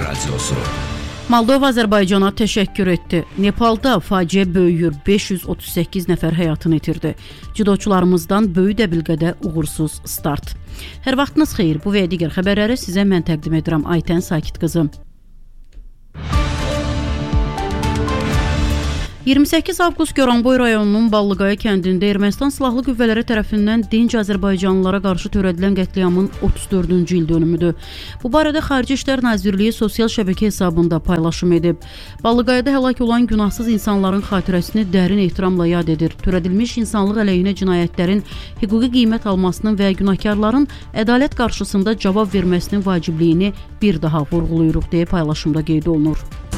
Radiosu. Moldova Azərbaycana təşəkkür etdi. Nepalda faciə böyüyür, 538 nəfər həyatını itirdi. Judoçularımızdan böyük dəbilqədə uğursuz start. Hər vaxtınız xeyir, bu və digər xəbərləri sizə mən təqdim edirəm Aytən Sakit qızım. 28 avqust Goranboy rayonunun Ballıqaya kəndində Ermənistan silahlı qüvvələri tərəfindən dinc azərbaycanlılara qarşı törədilən qətliamın 34-cü il dönümüdür. Bu barədə Xarici İşlər Nazirliyi sosial şəbəkə hesabında paylaşım edib. Ballıqayada həlak olan günahsız insanların xatirəsini dərin ehtiramla yad edir. Törədilmiş insanlıq əleyhinə cinayətlərin hüquqi qiymət almasının və günahkarların ədalət qarşısında cavab verməsinin vacibliyini bir daha vurğulayırıq deyə paylaşımda qeyd olunur.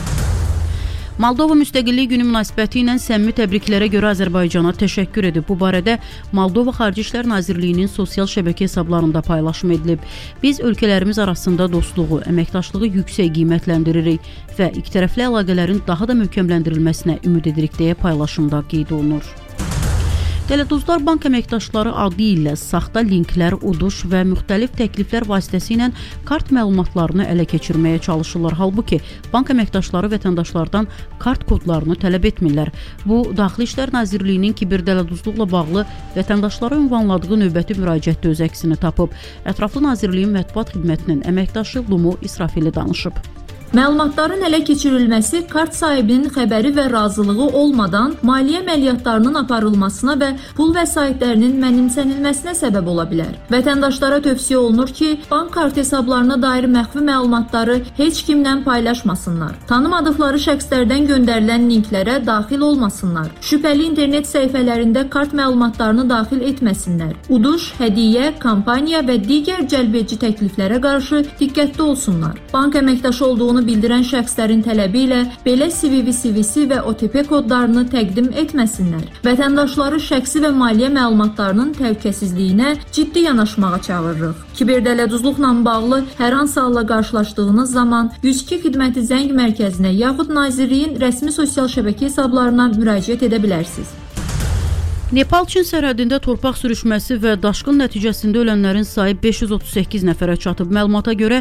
Moldova Müstəqillik Günü münasibəti ilə səmimi təbriklərə görə Azərbaycana təşəkkür edib. Bu barədə Moldova Xarici İşlər Nazirliyinin sosial şəbəkə hesablarında paylaşım edilib. Biz ölkələrimiz arasında dostluğu, əməkdaşlığı yüksək qiymətləndiririk və ikitərəfli əlaqələrin daha da möhkəmləndirilməsinə ümid edirik deyə paylaşımda qeyd olunur. Dələduzlar bank əməkdaşları adı ilə saxta linklər, uduş və müxtəlif təkliflər vasitəsilə kart məlumatlarını ələ keçirməyə çalışırlar. Halbuki bank əməkdaşları vətəndaşlardan kart kodlarını tələb etmirlər. Bu, Daxili İşlər Nazirliyinin kiberdələduzluqla bağlı vətəndaşlara ünvanladığı növbəti müraciətdə öz əksini tapıb. Ətraflı Nazirliyin mətbuat xidmətinin əməkdaşı Lumu İsrafili danışıb. Məlumatların ələ keçirilməsi kart sahibinin xəbəri və razılığı olmadan maliyyə əməliyyatlarının aparılmasına və pul vəsaitlərinin mənimsənilməsinə səbəb ola bilər. Vətəndaşlara tövsiyə olunur ki, bank kart hesablarına dair məxfi məlumatları heç kimlə paylaşmasınlar. Tanımadıqları şəxslərdən göndərilən linklərə daxil olmasınlar. Şübhəli internet səhifələrində kart məlumatlarını daxil etməsinlər. Uduş, hədiyyə, kampaniya və digər cəlbedici təkliflərə qarşı diqqətli olsunlar. Bank əməkdaşı olduğunu bildirən şəxslərin tələbi ilə belə CVV-si və OTP kodlarını təqdim etməsinlər. Vətəndaşları şəxsi və maliyyə məlumatlarının təhlükəsizliyinə ciddi yanaşmağa çağırırıq. Kiberdələduzluqla bağlı hər hansı halla qarşılaşdığınız zaman 102 xidməti zəng mərkəzinə yaxud Nazirliyin rəsmi sosial şəbəkə hesablarına müraciət edə bilərsiniz. Nepal-Çin sərhədində torpaq sürüşməsi və daşqın nəticəsində ölənlərin sayı 538 nəfərə çatıb. Məlumata görə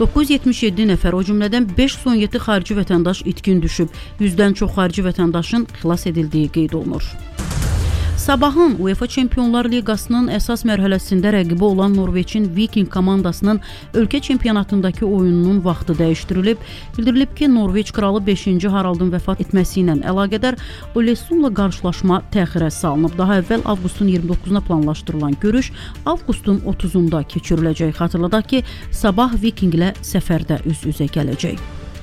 977 nəfər, o cümlədən 517 xarici vətəndaş itkin düşüb. 100-dən çox xarici vətəndaşın xilas edildiyi qeyd olunur. Sabahın UEFA Çempionlar Liqasının əsas mərhələsində rəqibi olan Norveçin Viking komandasının ölkə çempionatındakı oyununun vaxtı dəyişdirilib. Bildirilib ki, Norveç kralı 5-ci Haraldın vəfat etməsi ilə əlaqədar Olesundla qarşılaşma təxirə salınıb. Daha əvvəl avqustun 29-una planlaşdırılan görüş avqustun 30-unda keçiriləcək. Xatırladaq ki, sabah Viking ilə səfərdə üz-üzə gələcək.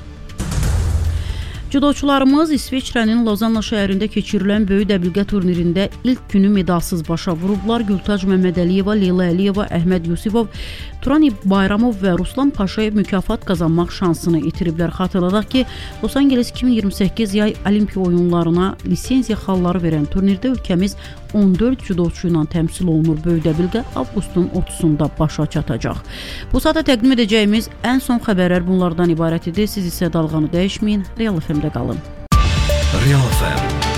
Judoçularımız İsveçrənin Lozanna şəhərində keçirilən böyük dəbilqə turnirində ilk günü medalsız başa vurublar. Gültac Məmmədəliyeva, Leyla Əliyeva, Əhməd Yusifov, Turani Bayramov və Ruslan Paşayev mükafat qazanmaq şansını itiriblər. Xatırladaq ki, Los Angeles 2028 yay Olimpiya oyunlarına lisenziya xalları verən turnirdə ölkəmiz 14 judoçu ilə təmsil olunur. Böyük dəbilqə avqustun 30-da başa çatacaq. Bu saata təqdim edəcəyimiz ən son xəbərlər bunlardan ibarət idi. Siz isə dalğanı dəyişməyin, Real FM-də qalın. Real FM